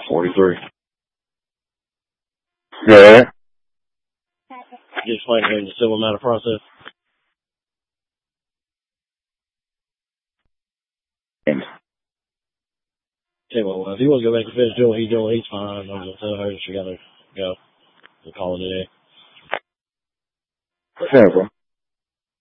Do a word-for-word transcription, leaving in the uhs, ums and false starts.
forty-three. Yeah. You explain to me the civil matter process. And Tell you what, well, if he wants to go back and finish doing what he's doing, he's fine. I'm going to tell her she got to go and call it a day. yeah, bro.